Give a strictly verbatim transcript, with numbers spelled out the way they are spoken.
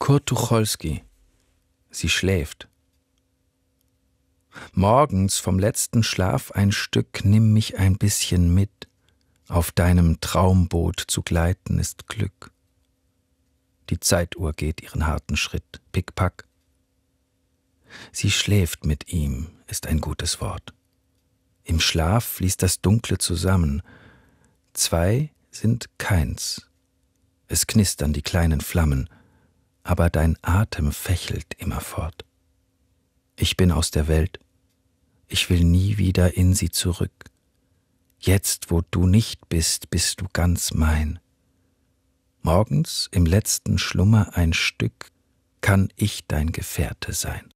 Kurt Tucholsky. Sie schläft. Morgens vom letzten Schlaf ein Stück, nimm mich ein bisschen mit. Auf deinem Traumboot zu gleiten ist Glück. Die Zeituhr geht ihren harten Schritt, pick-pack. Sie schläft mit ihm, ist ein gutes Wort. Im Schlaf fließt das Dunkle zusammen. Zwei sind keins. Es knistern die kleinen Flammen, aber dein Atem fächelt immerfort. Ich bin aus der Welt, ich will nie wieder in sie zurück. Jetzt, wo du nicht bist, bist du ganz mein. Morgens im letzten Schlummer ein Stück kann ich dein Gefährte sein.